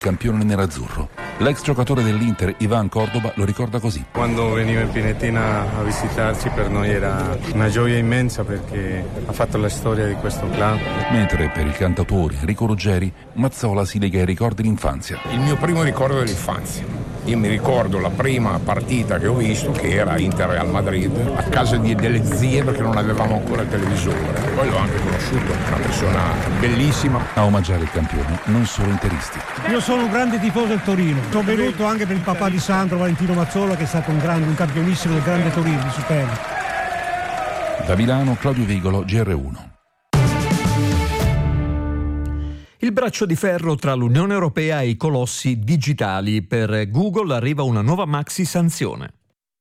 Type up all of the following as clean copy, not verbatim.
campione nerazzurro. L'ex giocatore dell'Inter, Ivan Cordoba, lo ricorda così. Quando veniva in Pinetina a visitarci per noi era una gioia immensa perché ha fatto la storia di questo club. Mentre per il cantautore Enrico Ruggeri, Mazzola si lega ai ricordi d'infanzia. Il mio primo ricordo dell'infanzia. Io mi ricordo la prima partita che ho visto, che era Inter-Real Madrid, a casa delle zie perché non avevamo ancora il televisore. Poi l'ho anche conosciuto, una persona bellissima. A omaggiare il campione non solo interisti. Io sono un grande tifoso del Torino. Sono venuto anche per il papà di Sandro, Valentino Mazzola, che è stato un campionissimo del grande Torino, di Superno. Da Milano, Claudio Vigolo, GR1. Il braccio di ferro tra l'Unione Europea e i colossi digitali. Per Google arriva una nuova maxi sanzione.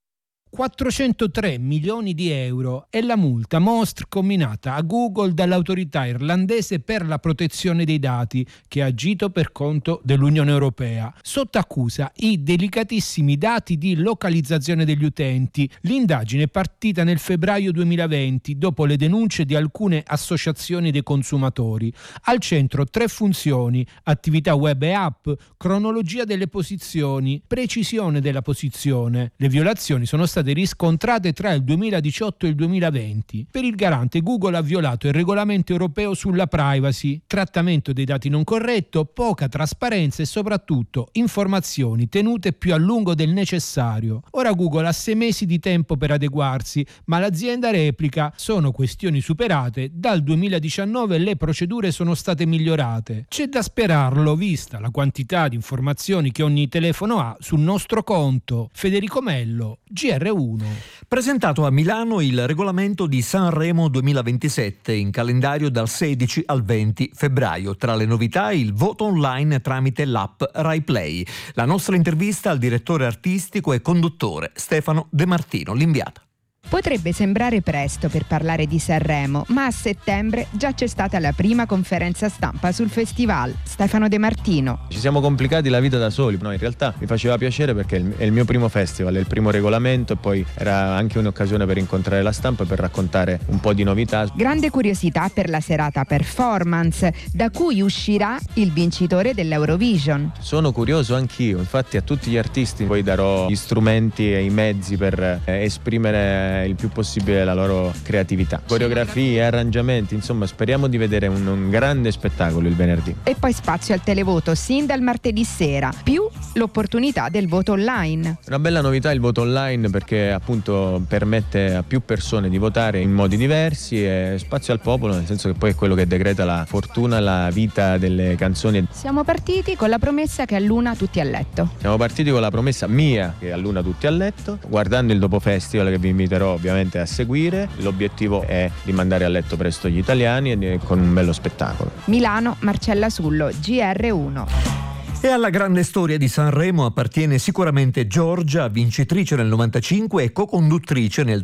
403 milioni di euro è la multa mostr comminata a Google dall'autorità irlandese per la protezione dei dati che ha agito per conto dell'Unione Europea. Sotto accusa i delicatissimi dati di localizzazione degli utenti. L'indagine è partita nel febbraio 2020 dopo le denunce di alcune associazioni dei consumatori. Al centro 3 funzioni: attività web e app, cronologia delle posizioni, precisione della posizione. Le violazioni sono state riscontrate tra il 2018 e il 2020. Per il garante, Google ha violato il regolamento europeo sulla privacy, trattamento dei dati non corretto, poca trasparenza e soprattutto informazioni tenute più a lungo del necessario. Ora Google ha 6 mesi di tempo per adeguarsi, ma l'azienda replica: sono questioni superate, dal 2019 le procedure sono state migliorate. C'è da sperarlo, vista la quantità di informazioni che ogni telefono ha sul nostro conto. Federico Mello, GR1. Presentato a Milano il regolamento di Sanremo 2027, in calendario dal 16 al 20 febbraio. Tra le novità il voto online tramite l'app RaiPlay. La nostra intervista al direttore artistico e conduttore Stefano De Martino, l'inviata. Potrebbe sembrare presto per parlare di Sanremo, ma a settembre già c'è stata la prima conferenza stampa sul festival. Stefano De Martino. Ci siamo complicati la vita da soli, no, in realtà mi faceva piacere perché è il mio primo festival, è il primo regolamento e poi era anche un'occasione per incontrare la stampa e per raccontare un po' di novità. Grande curiosità per la serata performance, da cui uscirà il vincitore dell'Eurovision. Sono curioso anch'io, infatti a tutti gli artisti poi darò gli strumenti e i mezzi per esprimere il più possibile la loro creatività. Coreografie, arrangiamenti, insomma speriamo di vedere un grande spettacolo il venerdì. E poi spazio al televoto sin dal martedì sera, più l'opportunità del voto online. Una bella novità il voto online perché appunto permette a più persone di votare in modi diversi e spazio al popolo, nel senso che poi è quello che decreta la fortuna, la vita delle canzoni. Siamo partiti con la promessa che all'una tutti a letto. Siamo partiti con la promessa mia che all'una tutti a letto, guardando il dopo festival che vi inviterò ovviamente a seguire. L'obiettivo è di mandare a letto presto gli italiani e con un bello spettacolo. Milano, Marcella Sullo, GR1. E alla grande storia di Sanremo appartiene sicuramente Giorgia, vincitrice nel 95 e co-conduttrice nel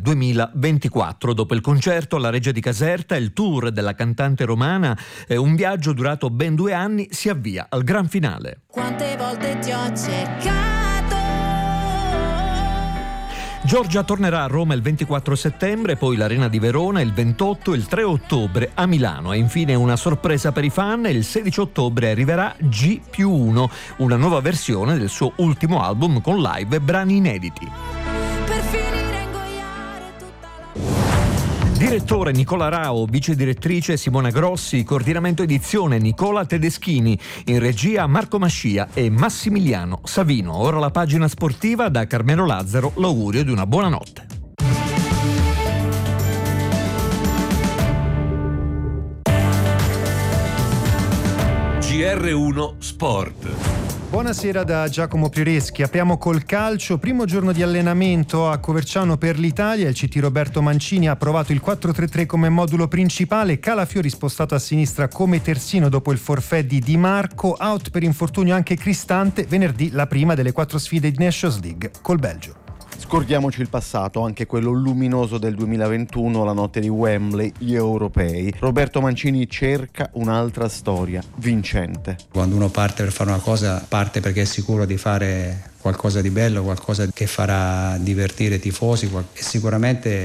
2024. Dopo il concerto alla Reggia di Caserta, il tour della cantante romana, un viaggio durato ben 2 anni, si avvia al gran finale. Quante volte ti ho cercato. Giorgia tornerà a Roma il 24 settembre, poi l'Arena di Verona il 28 e il 3 ottobre a Milano. E infine una sorpresa per i fan: il 16 ottobre arriverà G+1, una nuova versione del suo ultimo album con live e brani inediti. Direttore Nicola Rao, vice direttrice Simona Grossi, coordinamento edizione Nicola Tedeschini, in regia Marco Mascia e Massimiliano Savino. Ora la pagina sportiva da Carmelo Lazzaro, l'augurio di una buona notte. GR1 Sport. Buonasera da Giacomo Prioreschi. Apriamo col calcio. Primo giorno di allenamento a Coverciano per l'Italia. Il CT Roberto Mancini ha provato il 4-3-3 come modulo principale. Calafiori spostato a sinistra come terzino dopo il forfait di Di Marco. Out per infortunio anche Cristante. Venerdì la prima delle 4 sfide di Nations League col Belgio. Scordiamoci il passato, anche quello luminoso del 2021, la notte di Wembley, gli europei. Roberto Mancini cerca un'altra storia vincente. Quando uno parte per fare una cosa, parte perché è sicuro di fare qualcosa di bello, qualcosa che farà divertire i tifosi, e sicuramente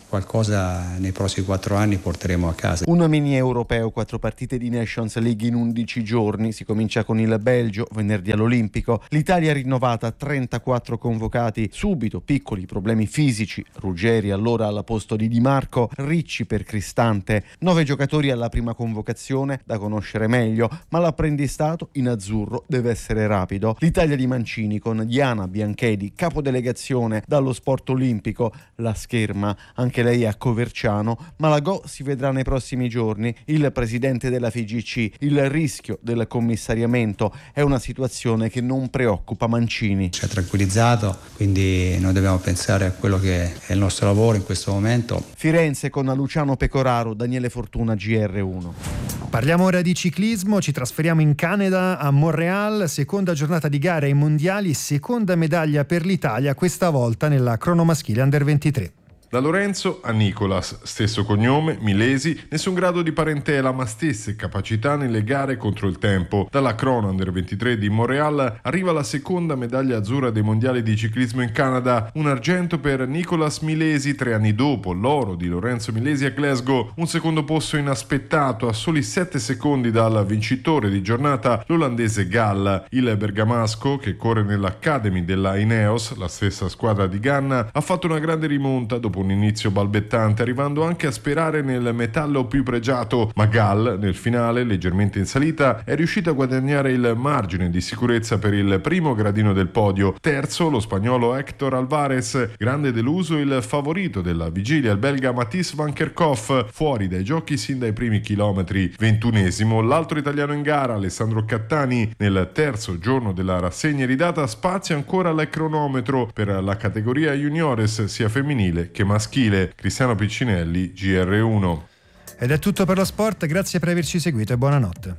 qualcosa nei prossimi 4 anni porteremo a casa. Un mini europeo, 4 partite di Nations League in 11 giorni. Si comincia con il Belgio, venerdì all'Olimpico. L'Italia rinnovata, 34 convocati subito, piccoli problemi fisici. Ruggeri allora al posto di Di Marco, Ricci per Cristante. 9 giocatori alla prima convocazione, da conoscere meglio, ma l'apprendistato in azzurro deve essere rapido. L'Italia di Mancini con Diana Bianchedi, capodelegazione dallo sport olimpico. La scherma, anche lei a Coverciano, ma la Go si vedrà nei prossimi giorni. Il presidente della FIGC, il rischio del commissariamento è una situazione che non preoccupa Mancini. Ci ha tranquillizzato, quindi noi dobbiamo pensare a quello che è il nostro lavoro in questo momento. Firenze con Luciano Pecoraro, Daniele Fortuna, GR1. Parliamo ora di ciclismo, ci trasferiamo in Canada, a Montréal, seconda giornata di gare ai mondiali, seconda medaglia per l'Italia, questa volta nella crono maschile Under 23. Da Lorenzo a Nicolas, stesso cognome, Milesi, nessun grado di parentela ma stesse capacità nelle gare contro il tempo. Dalla crono Under 23 di Montréal arriva la seconda medaglia azzurra dei mondiali di ciclismo in Canada, un argento per Nicolas Milesi 3 anni dopo, l'oro di Lorenzo Milesi a Glasgow, un secondo posto inaspettato a soli 7 secondi dal vincitore di giornata, l'olandese Gall. Il bergamasco, che corre nell'Academy della Ineos, la stessa squadra di Ganna, ha fatto una grande rimonta dopo un inizio balbettante, arrivando anche a sperare nel metallo più pregiato, ma Gall nel finale, leggermente in salita, è riuscito a guadagnare il margine di sicurezza per il primo gradino del podio. Terzo lo spagnolo Héctor Alvarez, grande deluso il favorito della vigilia, il belga Mathies van Kerkhoff, fuori dai giochi sin dai primi chilometri. 21esimo l'altro italiano in gara, Alessandro Cattani, nel terzo giorno della rassegna ridata spazio ancora al cronometro per la categoria juniores sia femminile che maschile. Cristiano Piccinelli, GR1. Ed è tutto per lo sport, grazie per averci seguito e buonanotte.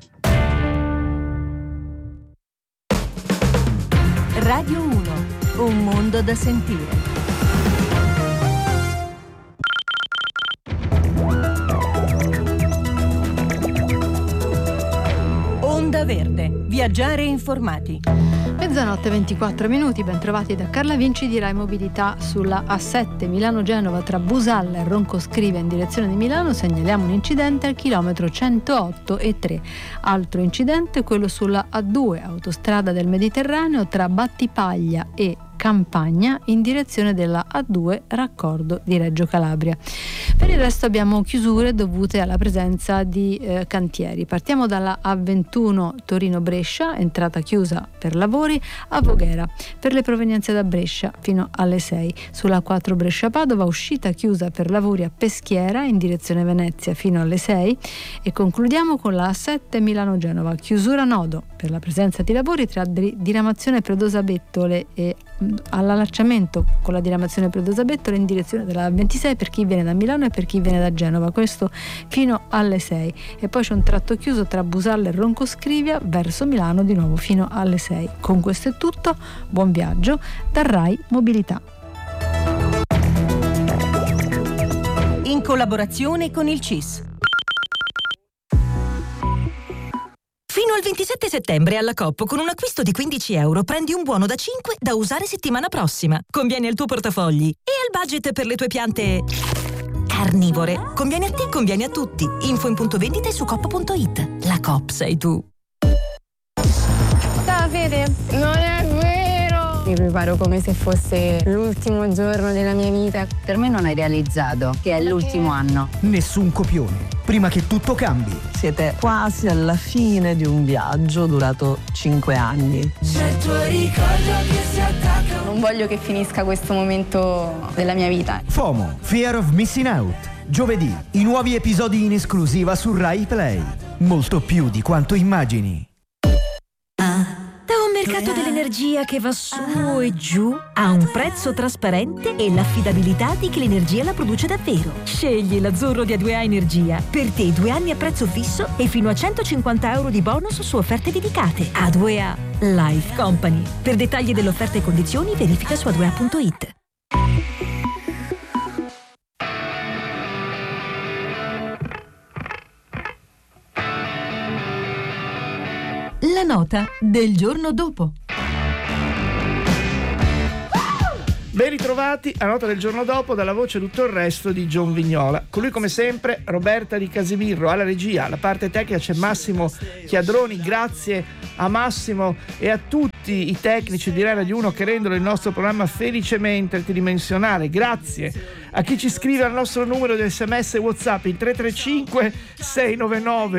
Radio 1, un mondo da sentire. Onda Verde, viaggiare informati. Mezzanotte 24 minuti, ben trovati da Carla Vinci di Rai Mobilità. Sulla A7 Milano-Genova tra Busalla e Roncoscrivia in direzione di Milano segnaliamo un incidente al chilometro 108,3. Altro incidente, quello sulla A2 autostrada del Mediterraneo tra Battipaglia e Campagna in direzione della A2 raccordo di Reggio Calabria. Per il resto abbiamo chiusure dovute alla presenza di cantieri. Partiamo dalla A21 Torino-Brescia, entrata chiusa per lavori a Voghera per le provenienze da Brescia fino alle 6. Sulla A4 Brescia-Padova, uscita chiusa per lavori a Peschiera in direzione Venezia fino alle 6. E concludiamo con la A7 Milano-Genova, chiusura nodo per la presenza di lavori tra diramazione Predosa-Bettole e all'allacciamento con la diramazione Predosa-Bettole in direzione della 26 per chi viene da Milano e per chi viene da Genova, questo fino alle 6. E poi c'è un tratto chiuso tra Busalla e Roncoscrivia verso Milano di nuovo fino alle 6. Con questo è tutto, buon viaggio da Rai Mobilità. In collaborazione con il CIS. Fino al 27 settembre alla Coop con un acquisto di €15 prendi un buono da 5 da usare settimana prossima. Conviene al tuo portafogli e al budget per le tue piante carnivore. Conviene a te, conviene a tutti. Info in punto vendita e su coop.it. La Coop sei tu. Ciao Fede, non è vero! Mi preparo come se fosse l'ultimo giorno della mia vita. Per me non hai realizzato che è l'ultimo anno. Nessun copione. Prima che tutto cambi. Siete quasi alla fine di un viaggio durato 5 anni. C'è il tuo ricordo che si attacca. Non voglio che finisca questo momento della mia vita. FOMO, Fear of Missing Out. Giovedì, i nuovi episodi in esclusiva su Rai Play. Molto più di quanto immagini. Da un mercato dell'energia che va su e giù a un prezzo trasparente e l'affidabilità di chi l'energia la produce davvero. Scegli l'azzurro di A2A Energia. Per te 2 anni a prezzo fisso e fino a €150 di bonus su offerte dedicate. A2A Life Company. Per dettagli dell'offerta e condizioni verifica su a2a.it. La nota del giorno dopo. Ben ritrovati a Nota del giorno dopo dalla voce Tutto il resto di John Vignola. Con lui come sempre Roberta Di Casimiro alla regia, alla parte tecnica c'è Massimo Chiadroni. Grazie a Massimo e a tutti i tecnici di Rai Radio 1 che rendono il nostro programma felicemente tridimensionale. Grazie a chi ci scrive al nostro numero di SMS e WhatsApp il 335 699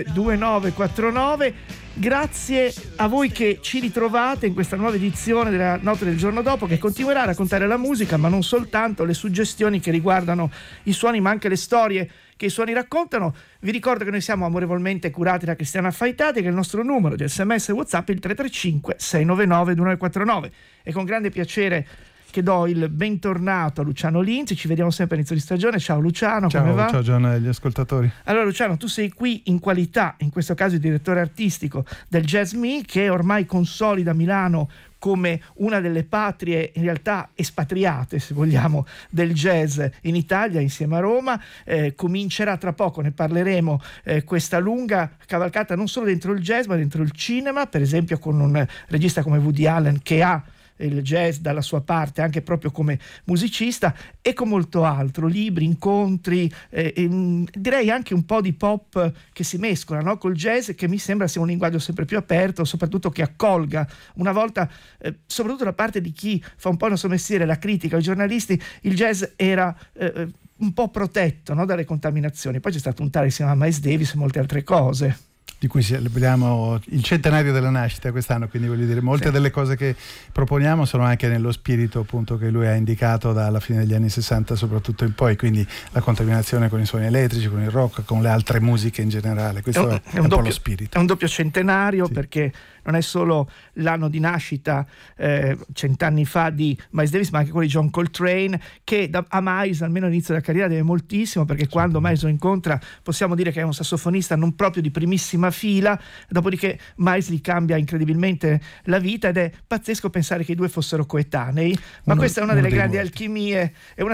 2949. Grazie a voi che ci ritrovate in questa nuova edizione della Notte del giorno dopo, che continuerà a raccontare la musica, ma non soltanto, le suggestioni che riguardano i suoni, ma anche le storie che i suoni raccontano. Vi ricordo che noi siamo amorevolmente curati da Cristiana Affaitati, che il nostro numero di SMS e WhatsApp è il 335 699 2949. E con grande piacere che do il bentornato a Luciano Linzi. Ci vediamo sempre all'inizio di stagione. Ciao Luciano, come va? Ciao Gian e gli ascoltatori. Allora Luciano, tu sei qui in qualità, in questo caso di direttore artistico del Jazz Me, che ormai consolida Milano come una delle patrie in realtà espatriate, se vogliamo, del jazz in Italia, insieme a Roma. Comincerà tra poco, ne parleremo, questa lunga cavalcata non solo dentro il jazz ma dentro il cinema, per esempio con un regista come Woody Allen, che ha il jazz dalla sua parte anche proprio come musicista, e con molto altro, libri, incontri, direi anche un po' di pop che si mescola, no? Col jazz, che mi sembra sia un linguaggio sempre più aperto, soprattutto che accolga. Una volta, soprattutto da parte di chi fa un po' il nostro mestiere, la critica, i giornalisti, il jazz era un po' protetto, no? Dalle contaminazioni. Poi c'è stato un tale che si chiama Miles Davis e molte altre cose, di cui celebriamo il centenario della nascita quest'anno, quindi voglio dire, molte delle cose che proponiamo sono anche nello spirito appunto che lui ha indicato dalla fine degli anni 60 soprattutto in poi, quindi la contaminazione con i suoni elettrici, con il rock, con le altre musiche in generale. Questo è un po' lo spirito. È un doppio centenario, sì, perché non è solo l'anno di nascita 100 anni fa di Miles Davis, ma anche quello di John Coltrane, che a Miles, almeno all'inizio della carriera, deve moltissimo, perché quando Miles lo incontra possiamo dire che è un sassofonista non proprio di primissima fila, dopodiché Miles gli cambia incredibilmente la vita, ed è pazzesco pensare che i due fossero coetanei. Ma questa è una delle grandi alchimie,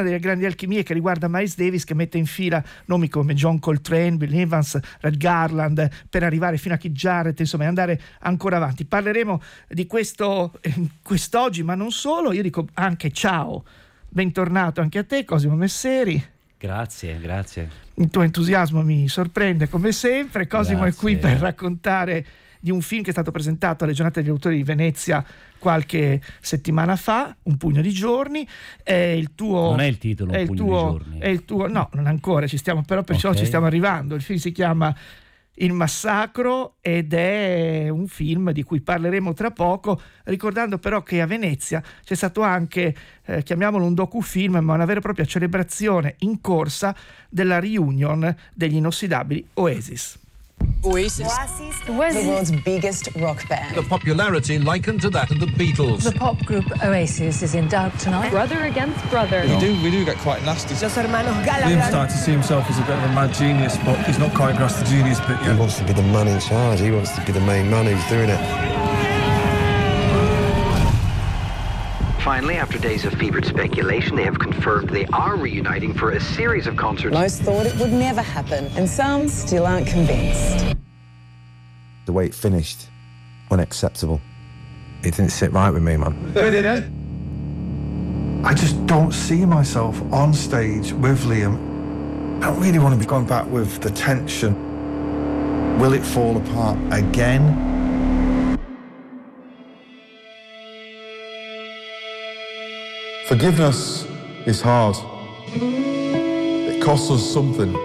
che riguarda Miles Davis, che mette in fila nomi come John Coltrane, Bill Evans, Red Garland, per arrivare fino a Keith Jarrett, insomma, e andare ancora avanti. Parleremo di questo quest'oggi, ma non solo. Io dico anche ciao, bentornato anche a te, Cosimo Messeri. Grazie. Il tuo entusiasmo mi sorprende come sempre. Cosimo è qui per raccontare di un film che è stato presentato alle giornate degli autori di Venezia qualche settimana fa, Un pugno di giorni. È il tuo, non è il titolo Un pugno di giorni? È il tuo, no, non ancora, ci stiamo, però perciò ci stiamo arrivando. Il film si chiama Il massacro ed è un film di cui parleremo tra poco, ricordando però che a Venezia c'è stato anche, chiamiamolo un docufilm, ma una vera e propria celebrazione in corsa della reunion degli inossidabili Oasis. Oasis, the world's biggest rock band. The popularity likened to that of the Beatles. The pop group Oasis is in doubt tonight. Brother against brother. We do get quite nasty. Los hermanos Gallagher. Liam started to see himself as a bit of a mad genius, but he's not quite grasped the genius bit yet. He wants to be the man in charge. He wants to be the main man who's doing it. Finally, after days of fevered speculation, they have confirmed they are reuniting for a series of concerts. Most thought it would never happen, and some still aren't convinced. The way it finished, unacceptable. It didn't sit right with me, man. I just don't see myself on stage with Liam. I don't really want to be going back with the tension. Will it fall apart again? Forgiveness is hard. It costs us something.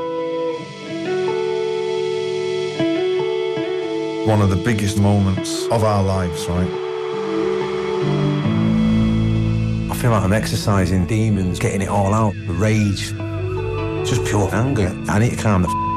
One of the biggest moments of our lives, right? I feel like I'm exercising demons, getting it all out. The rage, just pure anger. I need to calm the